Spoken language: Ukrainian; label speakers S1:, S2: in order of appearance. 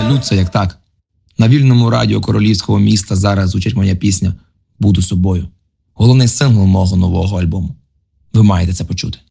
S1: Люце, як так. На вільному радіо королівського міста зараз звучить моя пісня «Буду собою». Головний сингл мого нового альбому. Ви маєте це почути.